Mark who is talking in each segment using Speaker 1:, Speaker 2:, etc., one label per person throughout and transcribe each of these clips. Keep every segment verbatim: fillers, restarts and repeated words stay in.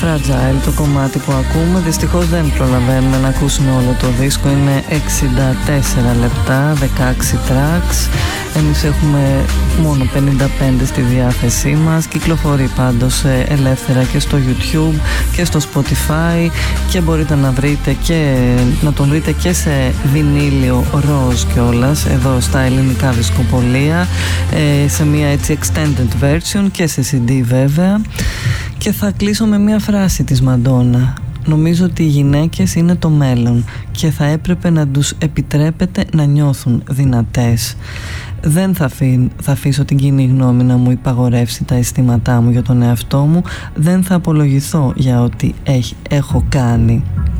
Speaker 1: Fragile το κομμάτι που ακούμε. Δυστυχώς δεν προλαβαίνουμε να ακούσουμε όλο το δίσκο. Είναι εξήντα τέσσερα λεπτά, δεκαέξι tracks. Εμείς έχουμε μόνο πενήντα πέντε στη διάθεσή μας. Κυκλοφορεί πάντως ελεύθερα και στο YouTube και στο Spotify και μπορείτε να βρείτε και να τον βρείτε και σε βινίλιο ροζ κιόλας εδώ στα ελληνικά δισκοπολία, σε μια έτσι extended version και σε σι ντι βέβαια. Και θα κλείσω με μια φράση της Μαντόνα. Νομίζω ότι οι γυναίκες είναι το μέλλον και θα έπρεπε να τους επιτρέπετε να νιώθουν δυνατές. Δεν θα, αφή, θα αφήσω την κοινή γνώμη να μου υπαγορεύσει τα αισθήματά μου για τον εαυτό μου. Δεν θα απολογηθώ για ό,τι έχ, έχω κάνει.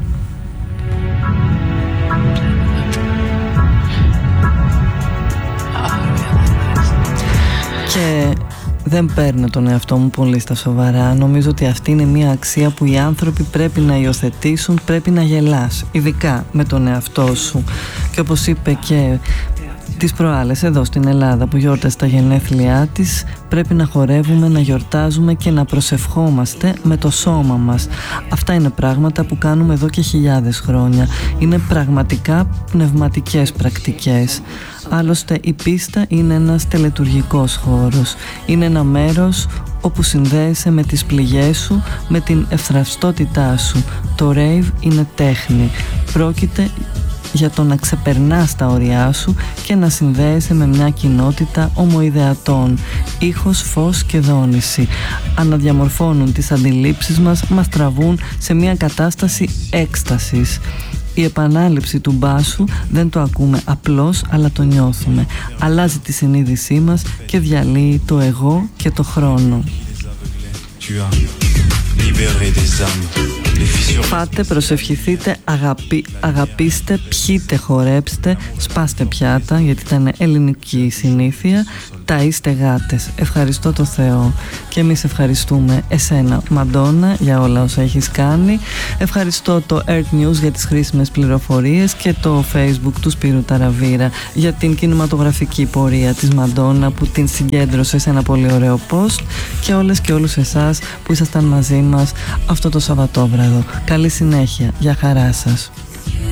Speaker 1: Και δεν παίρνω τον εαυτό μου πολύ στα σοβαρά. Νομίζω ότι αυτή είναι μια αξία που οι άνθρωποι πρέπει να υιοθετήσουν. Πρέπει να γελάς, ειδικά με τον εαυτό σου. Και όπως είπε και τις προάλλες εδώ στην Ελλάδα που γιόρτασε τα γενέθλιά της, πρέπει να χορεύουμε, να γιορτάζουμε και να προσευχόμαστε με το σώμα μας. Αυτά είναι πράγματα που κάνουμε εδώ και χιλιάδες χρόνια. Είναι πραγματικά πνευματικές πρακτικές. Άλλωστε η πίστα είναι ένας τελετουργικός χώρος. Είναι ένα μέρος όπου συνδέεσαι με τις πληγές σου, με την ευθραυστότητά σου. Το rave είναι τέχνη. Πρόκειται για το να ξεπερνάς τα όρια σου και να συνδέεσαι με μια κοινότητα ομοειδεατών. Ήχος, φως και δόνηση αναδιαμορφώνουν τις αντιλήψεις μας, μας τραβούν σε μια κατάσταση έκστασης. Η επανάληψη του μπάσου δεν το ακούμε απλώς, αλλά το νιώθουμε. Αλλάζει τη συνείδησή μας και διαλύει το εγώ και το χρόνο. Φάτε, προσευχηθείτε, αγαπη, αγαπήστε, πιείτε, χορέψτε, σπάστε πιάτα, γιατί ήταν ελληνική συνήθεια. Τα είστε γάτες. Ευχαριστώ το Θεό. Και εμείς ευχαριστούμε εσένα Μαντόνα για όλα όσα έχεις κάνει. Ευχαριστώ το Earth News για τις χρήσιμες πληροφορίες και το Facebook του Σπύρου Ταραβίρα για την κινηματογραφική πορεία της Μαντόνα που την συγκέντρωσε σε ένα πολύ ωραίο post. Και όλες και όλους εσάς που ήσασταν μαζί μας αυτό το Σαββατόβραδο. Καλή συνέχεια. Για χαρά σας.